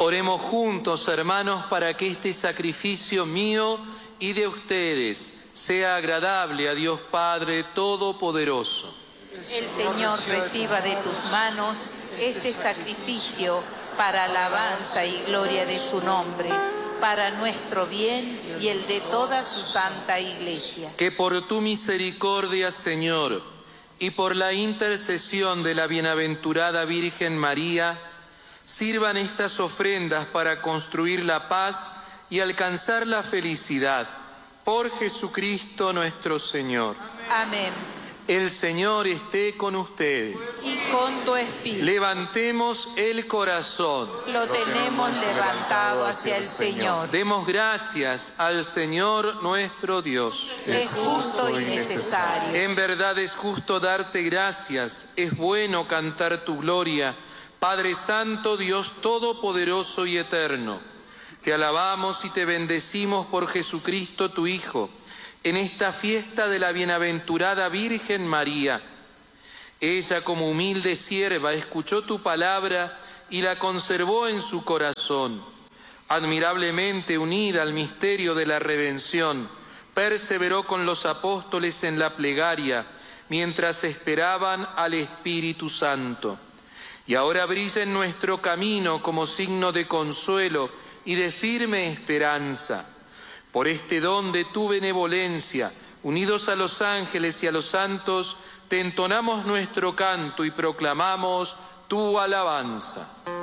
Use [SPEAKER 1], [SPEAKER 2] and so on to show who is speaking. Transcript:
[SPEAKER 1] Oremos juntos, hermanos, para que este sacrificio mío y de ustedes sea agradable a Dios Padre Todopoderoso.
[SPEAKER 2] El Señor reciba de tus manos este sacrificio para alabanza y gloria de su nombre, para nuestro bien y el de toda su santa Iglesia.
[SPEAKER 1] Que por tu misericordia, Señor, y por la intercesión de la bienaventurada Virgen María, sirvan estas ofrendas para construir la paz y alcanzar la felicidad. Por Jesucristo nuestro Señor.
[SPEAKER 2] Amén.
[SPEAKER 1] El Señor esté con ustedes.
[SPEAKER 2] Y con tu espíritu.
[SPEAKER 1] Levantemos el corazón.
[SPEAKER 2] Lo tenemos levantado hacia el Señor.
[SPEAKER 1] Demos gracias al Señor nuestro Dios.
[SPEAKER 2] Es justo y necesario.
[SPEAKER 1] En verdad es justo darte gracias. Es bueno cantar tu gloria. Padre Santo, Dios Todopoderoso y Eterno, te alabamos y te bendecimos por Jesucristo tu Hijo, en esta fiesta de la bienaventurada Virgen María. Ella, como humilde sierva, escuchó tu palabra y la conservó en su corazón. Admirablemente unida al misterio de la redención, perseveró con los apóstoles en la plegaria, mientras esperaban al Espíritu Santo. Y ahora brilla en nuestro camino como signo de consuelo y de firme esperanza. Por este don de tu benevolencia, unidos a los ángeles y a los santos, te entonamos nuestro canto y proclamamos tu alabanza.